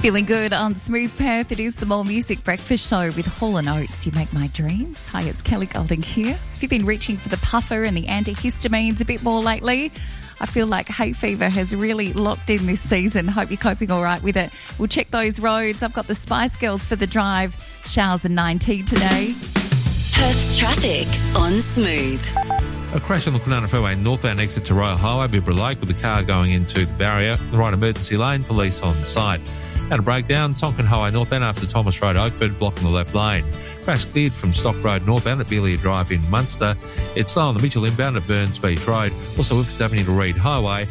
Feeling good on Smooth Perth. It is the More Music Breakfast Show with Hall & Oates. You make my dreams. Hi, it's Kelly Golding here. If you've been reaching for the puffer and the antihistamines a bit more lately, I feel like hay fever has really locked in this season. Hope you're coping all right with it. We'll check those roads. I've got the Spice Girls for the drive. Showers and 19 today. Perth's traffic on Smooth. A crash on the Kwinana Freeway northbound exit to Royal Highway, Bibra Lake, with the car going into the barrier. The right emergency lane, police on site. And a breakdown, Tonkin Highway northbound after Thomas Road, Oakford, blocking the left lane. Crash cleared from Stock Road northbound at Beelia Drive in Munster. It's slow on the Mitchell inbound at Burns Beach Road. Also Whippets Avenue to Reed Highway.